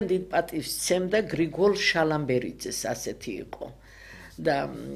დიდ პატივს სცემდა გრიგოლ შალამბერიძეს, ასეთი იყო. და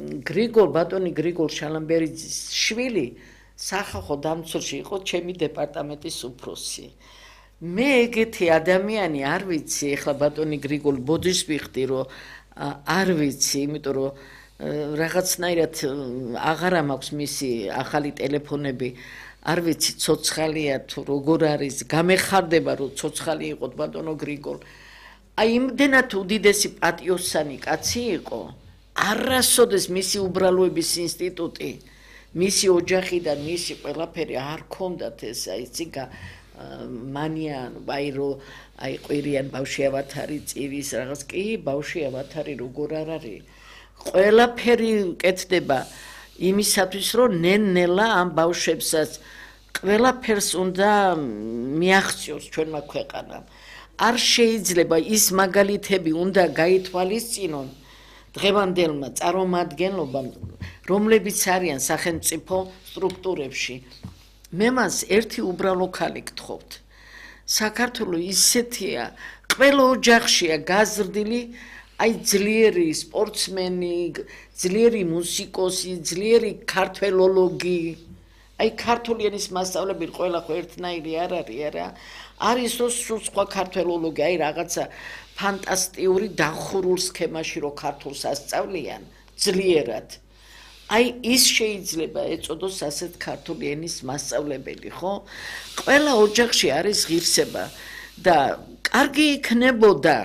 ბატონი გრიგოლ შალამბერიძის შვილი სახალხო დამცველში იყო ჩემი დეპარტამენტის უფროსი. მე ეგეთი ადამიანი არ ვიცი, ეხლა ბატონი გრიგოლ ბოძის ვიხდი, რომ არ ვიცი, იმიტომ რომ რაღაცნაირად აღარა მაქვს მისი ახალი ტელეფონები, არ ვიცი ცოცხალია თუ როგორ არის, გამეხარდება რომ ცოცხალი იყო ბატონო გრიგოლ. აი იმდენად უდიდესი პატიოსანი კაცი იყო, არასოდეს მისი უბრალოების ინსტიტუტი, მისი ოჯახი და მისი ყველაფერი არ ქონდათ ეს აიცი მანია, აი რომ აი ყვირიან ბავშვი ავათარი წივის რაღაც კი ბავშვი ავათარი როგორ არ არის. ყველაფერი კეთდება იმისათვის რომ ნელ-ნელა ამ ბავშვებსაც ყველაფერს უნდა მიაღწიოს ჩვენმა ქვეყანამ. არ შეიძლება ის მაგალითები უნდა გაითვალისწინონ დღევანდელმა წარმომადგენლობამ, რომლებიც არიან სახელმწიფო სტრუქტურებში. მე მას ერთი უბრალო ქალი გთხოვთ. საქართველო ისეთია, ყველა ოჯახშია გაზრდილი, აი ძლიერი სპორტსმენი, ძლიერი მუსიკოსი, ძლიერი ქართველოლოგი. აი ქართული ენის მასწავლებელი ყველა ხო ერთნაირი არ არის არა? არის სულ სხვა ქართველოლოგი, აი რაღაცა ფანტასტიკური დახურულ სქემაში რომ ქართულს ასწავლიან ძლიერად. აი ის შეიძლება ეწოდოს ასეთ ქართული ენის მასწავლებელი, ხო? ყველა ოჯახში არის ღირსება და კარგი იქნებოდა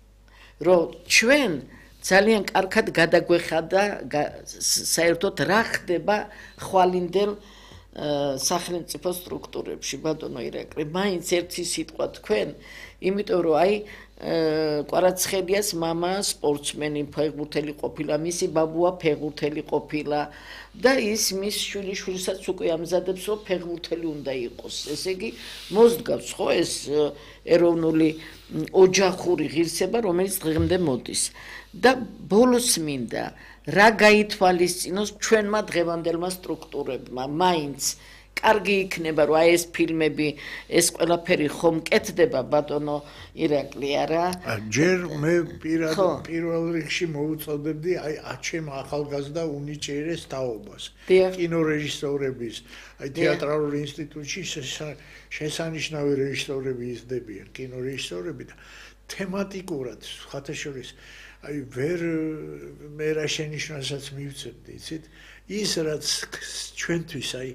რომ ჩვენ ძალიან კარგად გადაგვეხადა საერთოდ რა ხდება ხვალინდელ სახელმწიფო სტრუქტურებში, ბატონო ირაკლი, მაინც ერთი სიტყვა თქვენ, იმიტომ რომ აი კვარაცხელიას მამა სპორტსმენი ფეხბურთელი ყოფილა, მისი ბაბუა ფეხბურთელი ყოფილა და ის მის შვილიშვილსაც უკვე ამზადებს რომ ფეხბურთელი უნდა იყოს. ესე იგი მოსდგავს ხო ეს ეროვნული ოჯახური ღირსება, რომელიც დღემდე მოდის. და ბოლოს მინდა რა გაითვალისწინოს ჩვენმა დღევანდელმა სტრუქტურებმა, მაინც კარგი იქნება რომ აი ეს ფილმები, ეს ყველაფერი ხომ კეთდება ბატონო ირაკლი არა? ჯერ მე პირველ რიგში მოუწოდებდი აი აჩემ ახალგაზრდა უნიჭიერეს თაობას, კინორეჟისორების, აი თეატრალურ ინსტიტუტში შესანიშნავი რეჟისორები izდებიან, კინორეჟისორები და თემატიკურად ხათაშორის აი ვერ მე რა შენიშვნასაც მივცემდი, იცით? ის რაც ჩვენთვის აი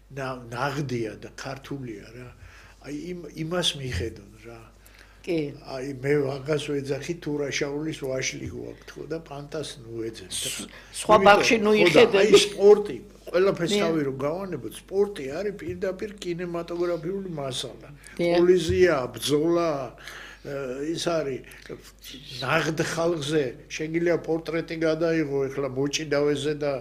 ნაღდია და ქართულია რა. აი იმას მიხედონ რა. კი. აი მე ვაგას ვეძახი თურაშაულის ვაშლი გვაქვს და პანტას ნუეძებს. სხვა ბაღში ნუ იხედები. აი სპორტი, ყველაფერს თავი რომ გავანებოთ, სპორტი არის პირდაპირ კინემატოგრაფიული მასალა. პოლიზია, ბრძოლა ის არის ნაღდ ხალხზე შეგიძლია პორტრეტი გადაიღო ეხლა მოჭიდავეზე და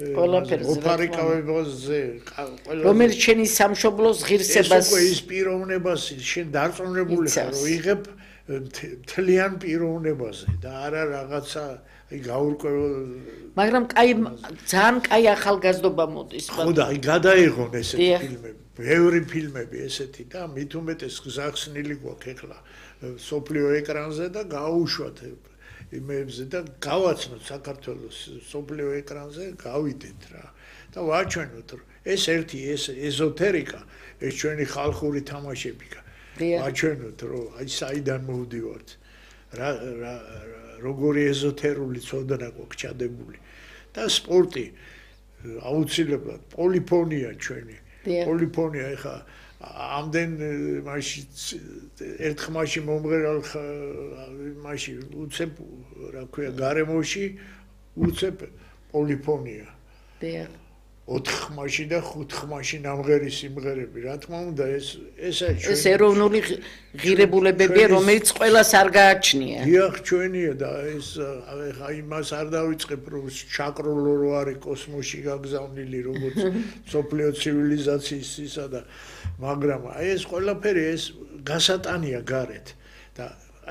ოფარიკავებზე რომელიც შენი სამშობლოს ღირსებას ეს უკვე ის პიროვნებას შენ დარწმუნებული ხარ რომ იღებ მთლიან პიროვნებაზე და არა რაღაცა აი გაურკვეველ მაგრამ ძალიან კაი ახალგაზრდობა მოდის ხო და აი გადაიღონ ესეთი ფილმები ბევრი ფილმები ესეთი და მით უმეტეს გზახსნილი გვაქვს ეხლა სოფლიო ეკრანზე და გაუშვათ იმებზე და გავაცნოთ საქართველოს სოფლიო ეკრანზე გავიდეთ რა და ვაჩვენოთ რომ ეს ერთი ეს ეზოთერიკა ეს ჩვენი ხალხური თამაშები ვაჩვენოთ რომ აი საიდან მოვდივართ რა როგორი ეზოთერული ცოდნა გვაქვს ჩადებული და სპორტი აუცილებლად პოლიფონია ჩვენი პოლიფონია ეხა ამდენ მაშინ ერთ ხმაში მომღერალ მაშინ უცებ რა ქვია გარემოში უცებ პოლიფონია. დიახ. 4 ხმაში და 5 ხმაში ნამღერი სიმღერები, რა თქმა უნდა ეს ეროვნული ღირებულებებია, რომელიც ყველას არ გააჩნია. დიახ, ჩვენია და ეს ახლა იმას არ დავიწყებ რომ ჩაკროლო რო არის კოსმოსში გაგზავნილი როგორც სოფლიო ცივილიზაციის ისა და მაგრამ აი ეს ყველაფერი ეს გასატანია გარეთ და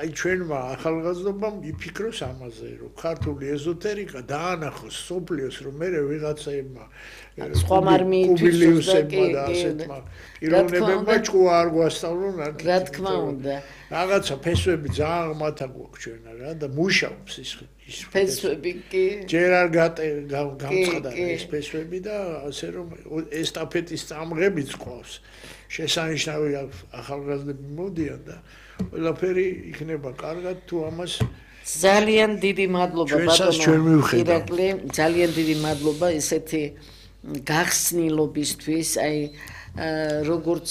აი ჩვენმა ახალგაზრდობამ იფიქროს ამაზე, რომ ქართული ეზოთერიკა დაანახოს სოფლიოს, რომ მე ვიღაცაებმა სხვა მარმიისთვის და ასეთმა პიროვნებებმა ჭკუა არ გვასწავლონ არ რა თქმა უნდა რაღაცა ფესვები ძალიან ღმათა გვაქვს ჩვენა რა და მუშაობს ის ფესვები კი ჯერ არ გამწყდა ეს ფესვები და ასე რომ ესტაფეტის წამღებიც ყავს შესანიშნავი ახალგაზრდები მოდიან და ყველაფერი იქნება კარგად თუ ამას ძალიან დიდი მადლობა ბატონო ირაკლი ძალიან დიდი მადლობა ესეთი გახსნილობისთვის აი როგორც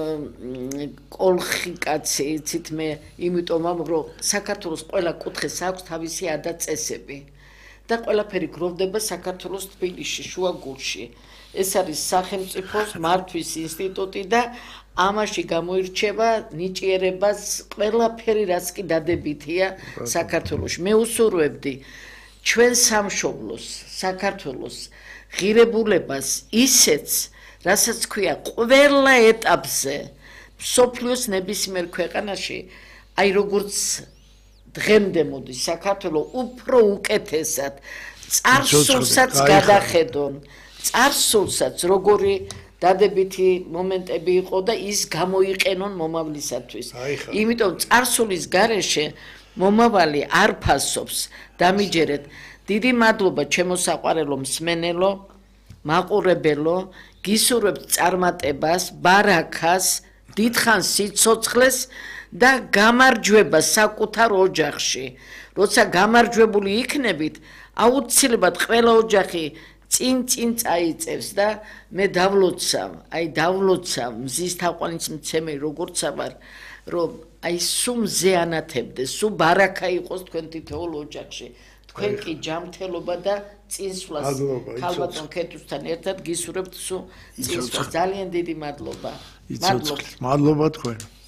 კოლხი კაცი იცით მე იმიტომ რომ საქართველოს ყველა კუთხეს აქვს თავისი ადაწესები და ყველაფერი გროვდება საქართველოს თბილისში შუაგულში ეს არის სახელმწიფოს მართვის ინსტიტუტი და ამაში გამოირჩევა ნიჭიერებას ყველაფერი რაც კი დადებითია საქართველოში მე უსურვებდი ჩვენ სამშობლოს საქართველოს ღირებულებას ისეც რასაც ქვია ყველა ეტაპზე სოფლიოს ნებისმიერ ქვეყანაში აი როგორც დღემდე მოდის საქართველო უფრო უკეთესად წარსულსაც გადახედონ წარსულსაც როგორი დადებითი მომენტები იყო და ის გამოიყენონ მომავლისათვის იმიტომ წარსულის გარეშე მომავალი არ ფასობს დამიჯერეთ დიდი მადლობა ჩემო საყვარელო მსმენელო მაყურებელო გისურვებთ წარმატებას ბარაქას დიდხანს სიცოცხლეს და გამარჯვებას საკუთარ ოჯახში როცა გამარჯვებული იქნებით აუცილებლად ყველა ოჯახი წინ წაიწევს და მე დავლოცავ აი დავლოცავ მზის თაყვანის მცემელი როგორც ვარ რომ აი სულ მზე ანათებდეს სულ ბარაქა იყოს თქვენ თითოეულ ოჯახში თქვენ კი ჯანმრთელობა და წინსვლას ქალბატონ ქეთუსთან ერთად გისურვებთ სულ წინსვლას ძალიან დიდი მადლობა მადლობა თქვენ